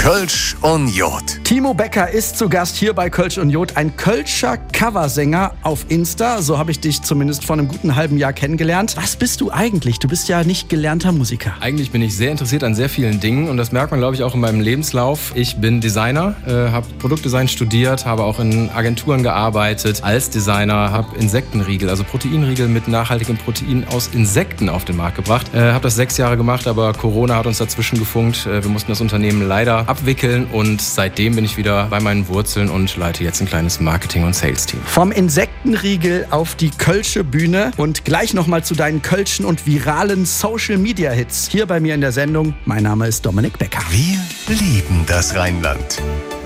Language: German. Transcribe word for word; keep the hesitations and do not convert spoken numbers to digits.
Kölsch und Jod. Timo Becker ist zu Gast hier bei Kölsch und Jod, ein Kölscher Coversänger auf Insta. So habe ich dich zumindest vor einem guten halben Jahr kennengelernt. Was bist du eigentlich? Du bist ja nicht gelernter Musiker. Eigentlich bin ich sehr interessiert an sehr vielen Dingen und das merkt man, glaube ich, auch in meinem Lebenslauf. Ich bin Designer, äh, habe Produktdesign studiert, habe auch in Agenturen gearbeitet als Designer, habe Insektenriegel, also Proteinriegel mit nachhaltigem Protein aus Insekten auf den Markt gebracht. Äh, habe das sechs Jahre gemacht, aber Corona hat uns dazwischen gefunkt. Äh, wir mussten das Unternehmen leider abwickeln und seitdem bin ich wieder bei meinen Wurzeln und leite jetzt ein kleines Marketing- und Sales-Team. Vom Insektenriegel auf die Kölsche Bühne und gleich nochmal zu deinen Kölschen und viralen Social-Media-Hits. Hier bei mir in der Sendung. Mein Name ist Dominik Becker. Wir lieben das Rheinland.